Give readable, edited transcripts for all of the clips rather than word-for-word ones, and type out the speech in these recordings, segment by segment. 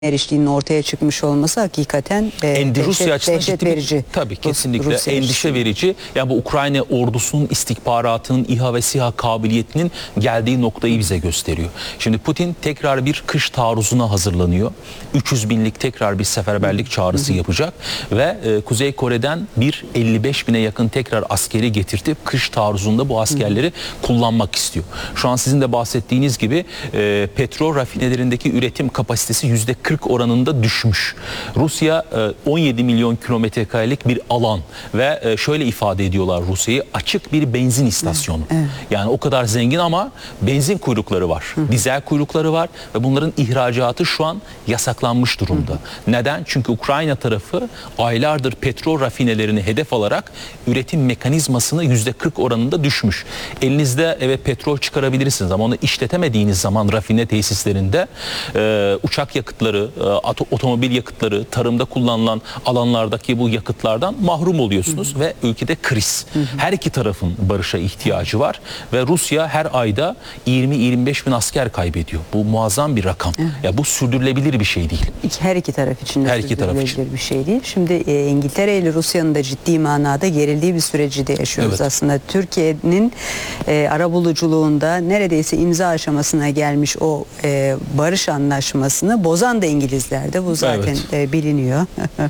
eriştiğinin ortaya çıkmış olması hakikaten Rusya açısından dehşet verici. Tabii kesinlikle endişe verici. Yani bu Ukrayna ordusunun istihbaratının, İHA ve SİHA kabiliyetinin geldiği noktayı bize gösteriyor. Şimdi Putin tekrar bir kış taarruzuna hazırlanıyor. 300 binlik tekrar bir seferberlik çağrısı yapacak ve Kuzey Kore'den 55 bine yakın tekrar askeri getirtip kış taarruzunda bu askerleri kullanmak istiyor. Şu an sizin de bahsettiğiniz gibi petrol rafinelerindeki üretim kapasitesi %40 oranında düşmüş. Rusya 17 milyon kilometre karelik bir alan ve şöyle ifade ediyorlar Rusya'yı, açık bir benzin istasyonu. Evet. Yani o kadar zengin ama benzin kuyrukları var. Dizel kuyrukları var ve bunların ihracatı şu an yasaklanmış durumda. Neden? Çünkü Ukrayna tarafı aylardır petrol rafinelerini hedef alarak üretim mekanizmasını %40 oranında düşmüş. Elinizde evet petrol çıkarabilirsiniz ama onu işletemediğiniz zaman rafine tesislerinde uçak yakıtları, otomobil yakıtları, tarımda kullanılan alanlardaki bu yakıtlardan mahrum oluyorsunuz ve ülkede kriz. Her iki tarafın barışa ihtiyacı var ve Rusya her ayda 20-25 bin asker kaybediyor. Bu muazzam bir rakam. Ya bu sürdürülebilir bir şey değil. Her iki taraf için de sürdürülebilir bir şey değil. Şimdi İngiltere ile Rusya'nın da ciddi manada gerildiği bir süreci de yaşıyoruz aslında. Türkiye'nin arabuluculuğunda neredeyse imza aşamasına gelmiş o barış anlaşmasını bozan da İngilizler'de. Bu zaten biliniyor.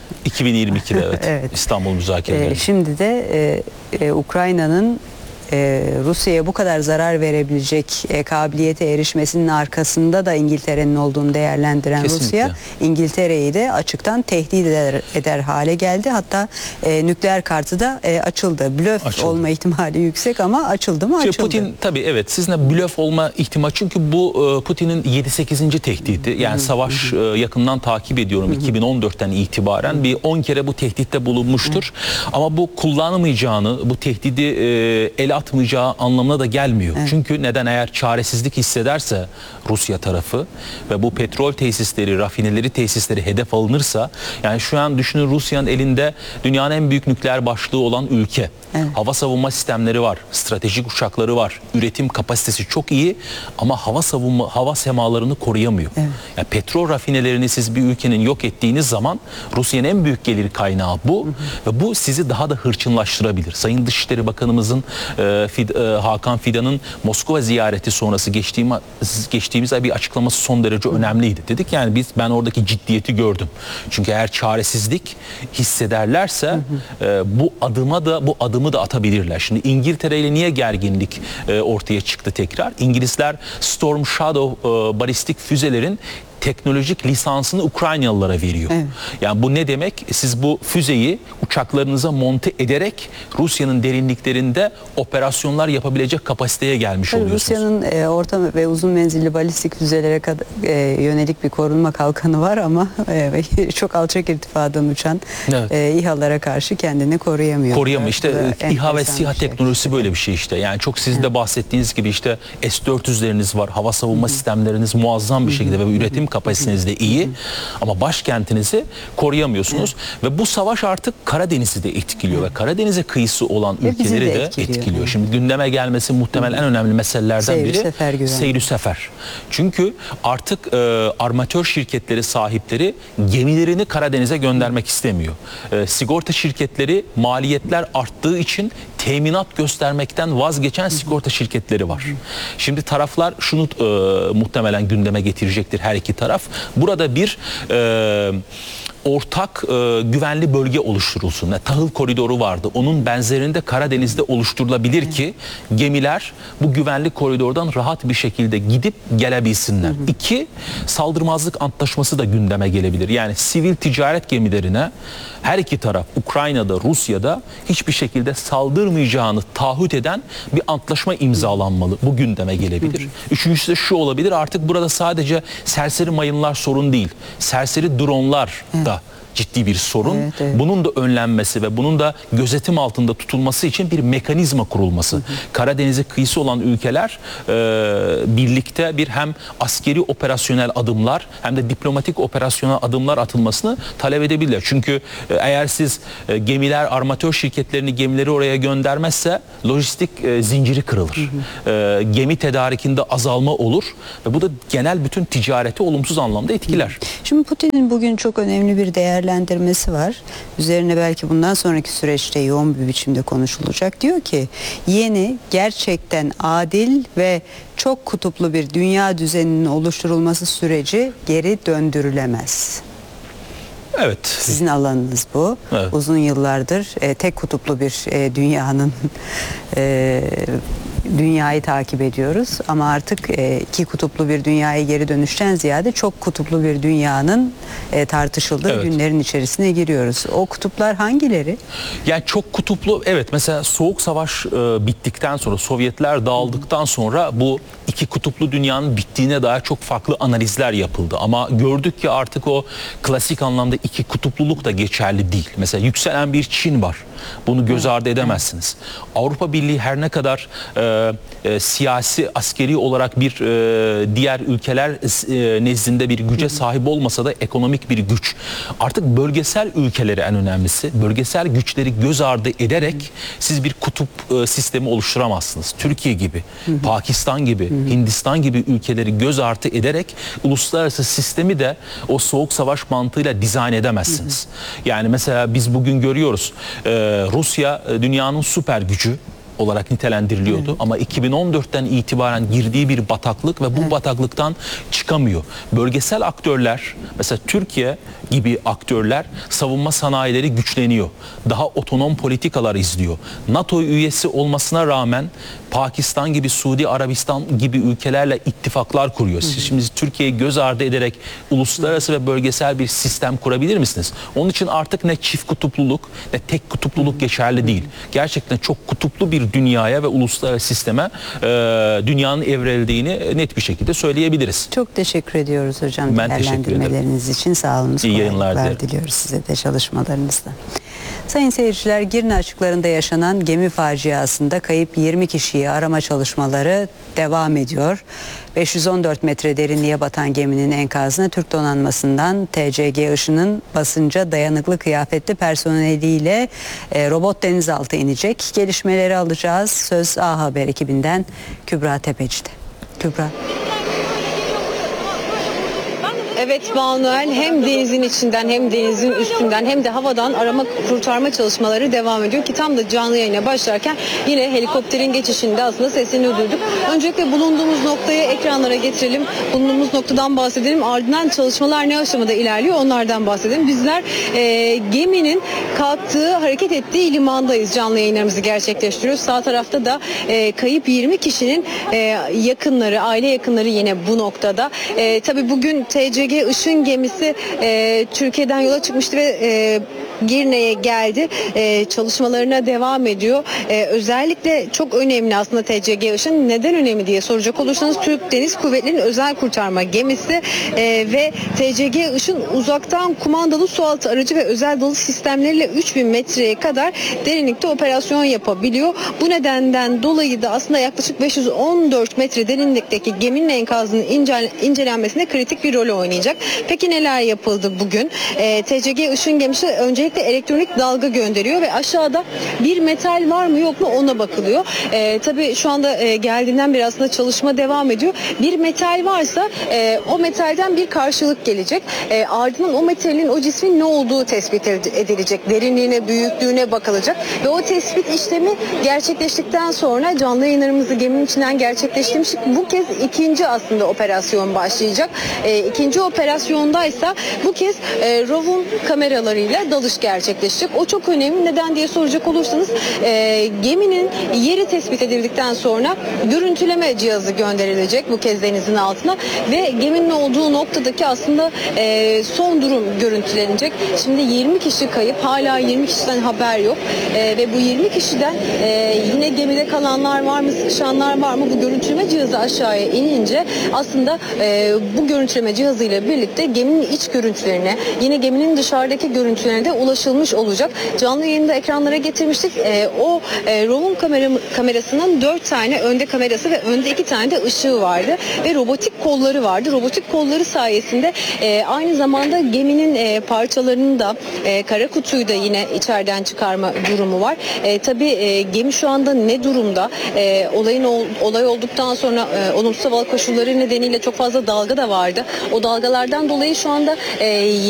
2022'de evet. İstanbul müzakereleri. Şimdi de Ukrayna'nın Rusya'ya bu kadar zarar verebilecek kabiliyete erişmesinin arkasında da İngiltere'nin olduğunu değerlendiren Rusya, İngiltere'yi de açıktan tehdit eder hale geldi. Hatta nükleer kartı da açıldı. Blöf olma ihtimali yüksek ama açıldı mı? Açıldı. Putin tabii evet sizinle blöf olma ihtimali, çünkü bu Putin'in 7-8. tehdidi. Yani savaş yakından takip ediyorum 2014'ten itibaren bir 10 kere bu tehditte bulunmuştur. Ama bu kullanmayacağını, bu tehdidi ele atmayacağı anlamına da gelmiyor. Çünkü neden? Eğer çaresizlik hissederse Rusya tarafı ve bu petrol tesisleri, rafineleri tesisleri hedef alınırsa, yani şu an düşünün Rusya'nın elinde dünyanın en büyük nükleer başlığı olan ülke. Hava savunma sistemleri var, stratejik uçakları var, üretim kapasitesi çok iyi ama hava semalarını koruyamıyor. Yani petrol rafinelerini siz bir ülkenin yok ettiğiniz zaman Rusya'nın en büyük gelir kaynağı bu ve bu sizi daha da hırçınlaştırabilir. Sayın Dışişleri Bakanımızın Hakan Fidan'ın Moskova ziyareti sonrası geçtiğimiz ay bir açıklaması son derece önemliydi. Dedik yani ben oradaki ciddiyeti gördüm. Çünkü eğer çaresizlik hissederlerse bu adımı da atabilirler. Şimdi İngiltere ile niye gerginlik ortaya çıktı tekrar? İngilizler Storm Shadow balistik füzelerin teknolojik lisansını Ukraynalılara veriyor. Yani bu ne demek? Siz bu füzeyi uçaklarınıza monte ederek Rusya'nın derinliklerinde operasyonlar yapabilecek kapasiteye gelmiş oluyorsunuz. Rusya'nın orta ve uzun menzilli balistik füzelere yönelik bir korunma kalkanı var ama çok alçak irtifadan uçan İHA'lara karşı kendini koruyamıyor. İşte İHA ve SİHA teknolojisi böyle bir şey işte. Yani çok sizin de bahsettiğiniz gibi işte S-400'leriniz var, hava savunma sistemleriniz muazzam bir şekilde ve üretim kapasiteniz de iyi ama başkentinizi koruyamıyorsunuz ve bu savaş artık Karadeniz'i de etkiliyor ve Karadeniz'e kıyısı olan ülkeleri de etkiliyor. Şimdi gündeme gelmesi muhtemelen en önemli meselelerden biri seyri sefer. Çünkü artık armatör şirketleri sahipleri gemilerini Karadeniz'e göndermek istemiyor. Sigorta şirketleri maliyetler arttığı için teminat göstermekten vazgeçen sigorta şirketleri var. Şimdi taraflar şunu muhtemelen gündeme getirecektir her iki taraf. Burada bir ortak güvenli bölge oluşturulsun. Yani tahıl koridoru vardı. Onun benzerinde Karadeniz'de oluşturulabilir ki gemiler bu güvenli koridordan rahat bir şekilde gidip gelebilsinler. İki, saldırmazlık antlaşması da gündeme gelebilir. Yani sivil ticaret gemilerine her iki taraf Ukrayna'da, Rusya'da hiçbir şekilde saldırmayacağını taahhüt eden bir antlaşma imzalanmalı. Bu gündeme gelebilir. Üçüncüsü de şu olabilir. Artık burada sadece serseri mayınlar sorun değil. Serseri dronlar da ciddi bir sorun. Evet, evet. Bunun da önlenmesi ve bunun da gözetim altında tutulması için bir mekanizma kurulması. Karadeniz'e kıyısı olan ülkeler birlikte bir hem askeri operasyonel adımlar hem de diplomatik operasyonel adımlar atılmasını talep edebilirler. Çünkü eğer siz gemiler, armatör şirketlerini gemileri oraya göndermezse lojistik zinciri kırılır. Gemi tedarikinde azalma olur ve bu da genel bütün ticareti olumsuz anlamda etkiler. Şimdi Putin'in bugün çok önemli bir değerlendirmesi var. Üzerine belki bundan sonraki süreçte yoğun bir biçimde konuşulacak. Diyor ki yeni, gerçekten adil ve çok kutuplu bir dünya düzeninin oluşturulması süreci geri döndürülemez. Evet. Sizin alanınız bu. Evet. Uzun yıllardır tek kutuplu bir dünyanın dünyayı takip ediyoruz. Ama artık iki kutuplu bir dünyaya geri dönüşten ziyade çok kutuplu bir dünyanın tartışıldığı günlerin içerisine giriyoruz. O kutuplar hangileri? Yani çok kutuplu, evet, mesela Soğuk Savaş bittikten sonra, Sovyetler dağıldıktan sonra bu iki kutuplu dünyanın bittiğine dair çok farklı analizler yapıldı. Ama gördük ki artık o klasik anlamda iki kutupluluk da geçerli değil. Mesela yükselen bir Çin var. Bunu göz ardı edemezsiniz. Avrupa Birliği her ne kadar siyasi, askeri olarak bir diğer ülkeler nezdinde bir güce sahip olmasa da ekonomik bir güç. Artık bölgesel ülkeleri en önemlisi. Bölgesel güçleri göz ardı ederek siz bir kutup sistemi oluşturamazsınız. Türkiye gibi, Pakistan gibi, Hindistan gibi ülkeleri göz ardı ederek uluslararası sistemi de o soğuk savaş mantığıyla dizayn edemezsiniz. Yani mesela biz bugün görüyoruz, Rusya dünyanın süper gücü olarak nitelendiriliyordu. Ama 2014'ten itibaren girdiği bir bataklık ve bu bataklıktan çıkamıyor. Bölgesel aktörler, mesela Türkiye gibi aktörler, savunma sanayileri güçleniyor. Daha otonom politikalar izliyor. NATO üyesi olmasına rağmen Pakistan gibi, Suudi Arabistan gibi ülkelerle ittifaklar kuruyor. Siz şimdi Türkiye'yi göz ardı ederek uluslararası ve bölgesel bir sistem kurabilir misiniz? Onun için artık ne çift kutupluluk ne tek kutupluluk geçerli değil. Gerçekten çok kutuplu bir dünyaya ve uluslararası sisteme dünyanın evrildiğini net bir şekilde söyleyebiliriz. Çok teşekkür ediyoruz hocam. Ben teşekkür ederim. için sağ olun. İyi yayınlar diliyoruz size de çalışmalarınızda. Sayın seyirciler, Girne açıklarında yaşanan gemi faciasında kayıp 20 kişiyi arama çalışmaları devam ediyor. 514 metre derinliğe batan geminin enkazına Türk donanmasından TCG Işın'ın basınca dayanıklı kıyafetli personeliyle robot denizaltı inecek. Gelişmeleri alacağız. Söz A Haber ekibinden Kübra Tepeci'de. Kübra. Evet Manuel, hem denizin içinden hem denizin üstünden hem de havadan arama kurtarma çalışmaları devam ediyor ki tam da canlı yayına başlarken yine helikopterin geçişinde aslında sesini duyduk. Öncelikle bulunduğumuz noktayı ekranlara getirelim. Bulunduğumuz noktadan bahsedelim. Ardından çalışmalar ne aşamada ilerliyor onlardan bahsedelim. Bizler geminin kalktığı, hareket ettiği limandayız. Canlı yayınlarımızı gerçekleştiriyoruz. Sağ tarafta da kayıp 20 kişinin yakınları, aile yakınları yine bu noktada. Tabii bugün TCG Işın gemisi Türkiye'den yola çıkmıştı ve Girne'ye geldi. Çalışmalarına devam ediyor. Özellikle çok önemli aslında TCG Işın. Neden önemli diye soracak olursanız Türk Deniz Kuvvetleri'nin özel kurtarma gemisi ve TCG Işın uzaktan kumandalı sualtı aracı ve özel dalış sistemleriyle 3000 metreye kadar derinlikte operasyon yapabiliyor. Bu nedenden dolayı da aslında yaklaşık 514 metre derinlikteki geminin enkazının incelenmesinde kritik bir rol oynayacak. Peki neler yapıldı bugün? TCG Işın gemisi öncelikle elektronik dalga gönderiyor ve aşağıda bir metal var mı yok mu ona bakılıyor. Tabii şu anda geldiğinden beri aslında çalışma devam ediyor. Bir metal varsa o metalden bir karşılık gelecek. Ardından o metalin, o cismin ne olduğu tespit edilecek. Derinliğine, büyüklüğüne bakılacak ve o tespit işlemi gerçekleştikten sonra canlı yayınlarımızı geminin içinden gerçekleştirmiştik. Bu kez ikinci aslında operasyon başlayacak. İkinci operasyondaysa bu kez ROV'un kameralarıyla dalış gerçekleşecek. O çok önemli. Neden diye soracak olursanız geminin yeri tespit edildikten sonra görüntüleme cihazı gönderilecek bu kez denizin altına ve geminin olduğu noktadaki aslında son durum görüntülenecek. Şimdi 20 kişi kayıp. Hala 20 kişiden haber yok. Ve bu 20 kişiden yine gemide kalanlar var mı, sıkışanlar var mı? Bu görüntüleme cihazı aşağıya inince aslında bu görüntüleme cihazıyla konusuyla birlikte geminin iç görüntülerine, yine geminin dışarıdaki görüntülerine de ulaşılmış olacak. Canlı yayında ekranlara getirmiştik. O ROV'un kamerasının 4 tane önde kamerası ve önde 2 tane de ışığı vardı ve robotik kolları vardı. Robotik kolları sayesinde aynı zamanda geminin parçalarını da kara kutuyu da yine içeriden çıkarma durumu var. Tabii gemi şu anda ne durumda? Olay olduktan sonra olumsuz hava koşulları nedeniyle çok fazla dalga da vardı. O dalgalardan dolayı şu anda